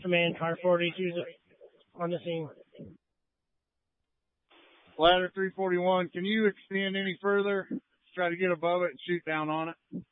command car 42's on the scene. Ladder 341, can you extend any further? Try to get above it and shoot down on it.